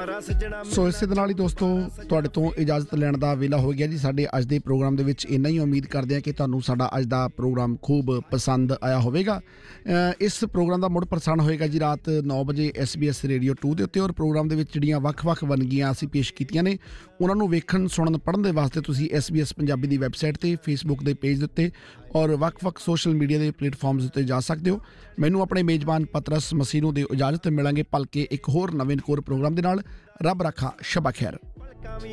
ਸੋ ਇਸੇ ਦੇ ਨਾਲ ਹੀ ਦੋਸਤੋ ਤੁਹਾਡੇ ਤੋਂ ਇਜਾਜ਼ਤ ਲੈਣ ਦਾ ਵੇਲਾ ਹੋ ਗਿਆ ਜੀ। ਸਾਡੇ ਅੱਜ ਦੇ ਪ੍ਰੋਗਰਾਮ ਦੇ ਵਿੱਚ ਇੰਨਾ ਹੀ। ਉਮੀਦ ਕਰਦੇ ਹਾਂ ਕਿ ਤੁਹਾਨੂੰ ਸਾਡਾ ਅੱਜ ਦਾ ਪ੍ਰੋਗਰਾਮ ਖੂਬ ਪਸੰਦ ਆਇਆ ਹੋਵੇਗਾ। ਇਸ ਪ੍ਰੋਗਰਾਮ ਦਾ ਮੁੜ ਪ੍ਰਸਾਰਣ ਹੋਏਗਾ ਜੀ ਰਾਤ 9 ਵਜੇ SBS ਰੇਡੀਓ 2 ਦੇ ਉੱਤੇ। ਔਰ ਪ੍ਰੋਗਰਾਮ ਦੇ ਵਿੱਚ ਜਿਹੜੀਆਂ ਵੱਖ-ਵੱਖ ਵੰਨਗੀਆਂ ਅਸੀਂ ਪੇਸ਼ ਕੀਤੀਆਂ ਨੇ ਉਹਨਾਂ ਨੂੰ ਵੇਖਣ, ਸੁਣਨ, ਪੜ੍ਹਨ ਦੇ ਵਾਸਤੇ ਤੁਸੀਂ SBS ਪੰਜਾਬੀ ਦੀ ਵੈਬਸਾਈਟ 'ਤੇ, ਫੇਸਬੁੱਕ ਦੇ ਪੇਜ ਦੇ ਉੱਤੇ ਔਰ ਵੱਖ-ਵੱਖ ਸੋਸ਼ਲ ਮੀਡੀਆ ਦੇ ਪਲੇਟਫਾਰਮਸ ਉੱਤੇ ਜਾ ਸਕਦੇ ਹੋ। ਮੈਨੂੰ ਆਪਣੇ ਮੇਜ਼ਬਾਨ ਪਤਰਸ ਮਸੀਹ ਨੂੰ ਦੇ ਇਜਾਜ਼ਤ। ਮਿਲਾਂਗੇ ਭਲਕੇ ਇੱਕ ਹੋਰ ਨਵੇਂ ਨਕੋਰ ਪ੍ਰੋਗਰਾਮ ਦੇ ਨਾਲ। ਰੱਬ ਰਾਖਾ, ਸ਼ਬਾ ਖੈਰ।